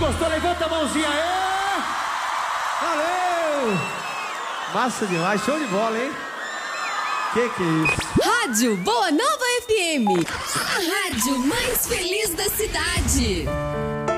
gostou, levanta a mãozinha aí. Valeu! Massa demais, show de bola, hein? Que é isso? Rádio Boa Nova FM, a rádio mais feliz da cidade.